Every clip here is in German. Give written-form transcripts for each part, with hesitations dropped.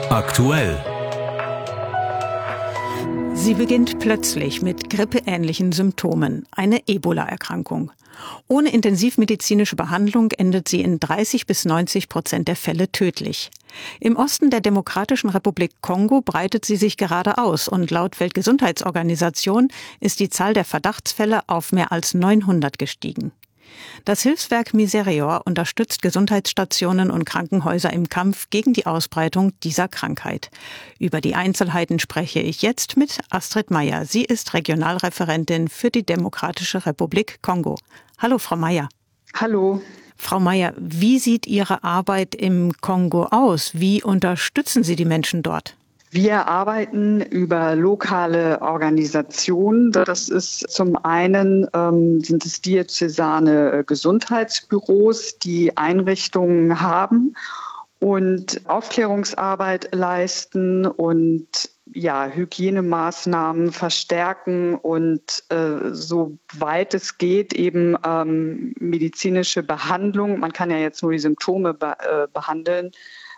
Aktuell. Sie beginnt plötzlich mit grippeähnlichen Symptomen, eine Ebola-Erkrankung. Ohne intensivmedizinische Behandlung endet sie in 30-90% der Fälle tödlich. Im Osten der Demokratischen Republik Kongo breitet sie sich gerade aus und laut Weltgesundheitsorganisation ist die Zahl der Verdachtsfälle auf mehr als 900 gestiegen. Das Hilfswerk Miserior unterstützt Gesundheitsstationen und Krankenhäuser im Kampf gegen die Ausbreitung dieser Krankheit. Über die Einzelheiten spreche ich jetzt mit Astrid Meyer. Sie ist Regionalreferentin für die Demokratische Republik Kongo. Hallo, Frau Meyer. Hallo. Frau Meyer, wie sieht Ihre Arbeit im Kongo aus? Wie unterstützen Sie die Menschen dort? Wir arbeiten über lokale Organisationen. Das ist zum einen sind es diözesane Gesundheitsbüros, die Einrichtungen haben und Aufklärungsarbeit leisten und Hygienemaßnahmen verstärken und soweit es geht eben medizinische Behandlung, man kann ja jetzt nur die Symptome behandeln,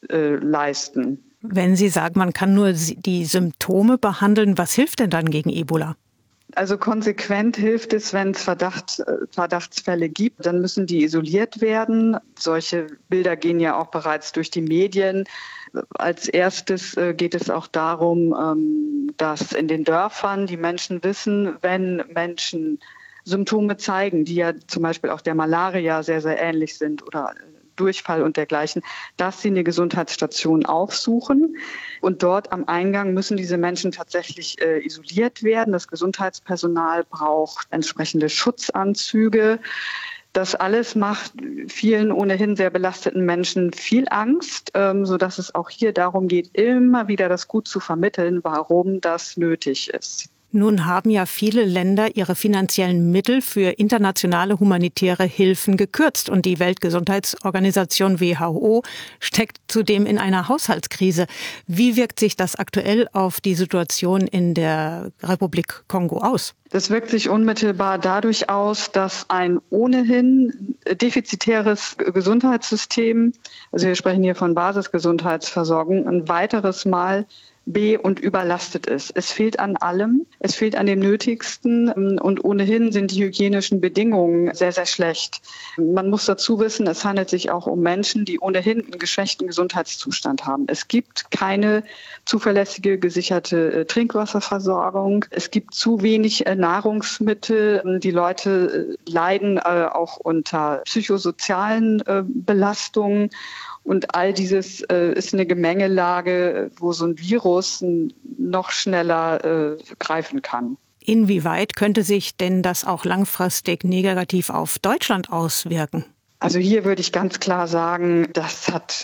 leisten. Wenn Sie sagen, man kann nur die Symptome behandeln, was hilft denn dann gegen Ebola? Also konsequent hilft es, wenn es Verdachtsfälle gibt, dann müssen die isoliert werden. Solche Bilder gehen ja auch bereits durch die Medien. Als erstes geht es auch darum, dass in den Dörfern die Menschen wissen, wenn Menschen Symptome zeigen, die ja zum Beispiel auch der Malaria sehr, sehr ähnlich sind oder Durchfall und dergleichen, dass sie eine Gesundheitsstation aufsuchen. Und dort am Eingang müssen diese Menschen tatsächlich isoliert werden. Das Gesundheitspersonal braucht entsprechende Schutzanzüge. Das alles macht vielen ohnehin sehr belasteten Menschen viel Angst, sodass es auch hier darum geht, immer wieder das gut zu vermitteln, warum das nötig ist. Nun haben ja viele Länder ihre finanziellen Mittel für internationale humanitäre Hilfen gekürzt und die Weltgesundheitsorganisation WHO steckt zudem in einer Haushaltskrise. Wie wirkt sich das aktuell auf die Situation in der Republik Kongo aus? Das wirkt sich unmittelbar dadurch aus, dass ein ohnehin defizitäres Gesundheitssystem, also wir sprechen hier von Basisgesundheitsversorgung, ein weiteres Mal und überlastet ist. Es fehlt an allem, es fehlt an dem Nötigsten und ohnehin sind die hygienischen Bedingungen sehr, sehr schlecht. Man muss dazu wissen, es handelt sich auch um Menschen, die ohnehin einen geschwächten Gesundheitszustand haben. Es gibt keine zuverlässige, gesicherte Trinkwasserversorgung. Es gibt zu wenig Nahrungsmittel. Die Leute leiden auch unter psychosozialen Belastungen. Und all dieses ist eine Gemengelage, wo so ein Virus noch schneller greifen kann. Inwieweit könnte sich denn das auch langfristig negativ auf Deutschland auswirken? Also hier würde ich ganz klar sagen, das hat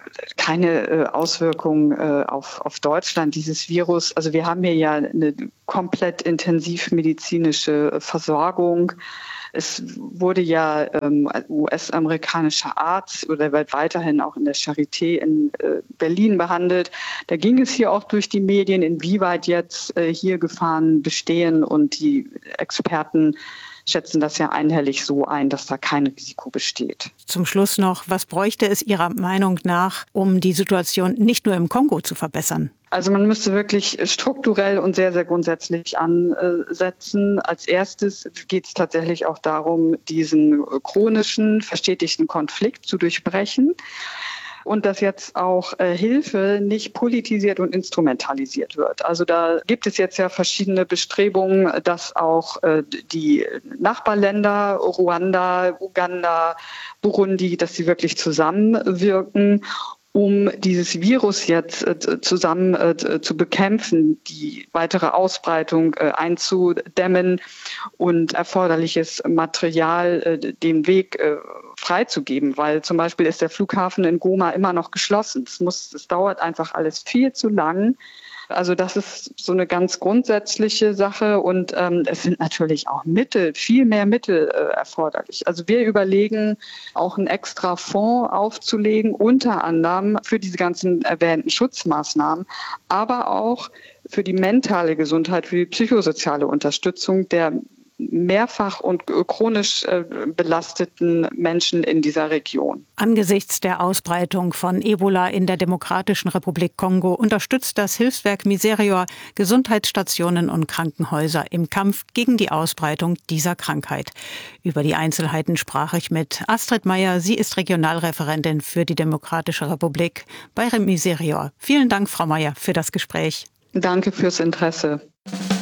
keine Auswirkung auf Deutschland, dieses Virus. Also wir haben hier ja eine komplett intensivmedizinische Versorgung. Es wurde ja ein US-amerikanischer Arzt oder wird weiterhin auch in der Charité in Berlin behandelt. Da ging es hier auch durch die Medien, inwieweit jetzt hier Gefahren bestehen. Und die Experten schätzen das ja einhellig so ein, dass da kein Risiko besteht. Zum Schluss noch, was bräuchte es Ihrer Meinung nach, um die Situation nicht nur im Kongo zu verbessern? Also man müsste wirklich strukturell und sehr, sehr grundsätzlich ansetzen. Als erstes geht es tatsächlich auch darum, diesen chronischen, verstetigten Konflikt zu durchbrechen. Und dass jetzt auch Hilfe nicht politisiert und instrumentalisiert wird. Also da gibt es jetzt ja verschiedene Bestrebungen, dass auch die Nachbarländer, Ruanda, Uganda, Burundi, dass sie wirklich zusammenwirken, um dieses Virus jetzt zusammen zu bekämpfen, die weitere Ausbreitung einzudämmen und erforderliches Material den Weg freizugeben, weil zum Beispiel ist der Flughafen in Goma immer noch geschlossen. Es dauert einfach alles viel zu lang. Also das ist so eine ganz grundsätzliche Sache und es sind natürlich auch viel mehr Mittel erforderlich. Also wir überlegen, auch einen extra Fonds aufzulegen, unter anderem für diese ganzen erwähnten Schutzmaßnahmen, aber auch für die mentale Gesundheit, für die psychosoziale Unterstützung der mehrfach und chronisch belasteten Menschen in dieser Region. Angesichts der Ausbreitung von Ebola in der Demokratischen Republik Kongo unterstützt das Hilfswerk Miserior Gesundheitsstationen und Krankenhäuser im Kampf gegen die Ausbreitung dieser Krankheit. Über die Einzelheiten sprach ich mit Astrid Meyer. Sie ist Regionalreferentin für die Demokratische Republik bei Miserior. Vielen Dank, Frau Meyer, für das Gespräch. Danke fürs Interesse.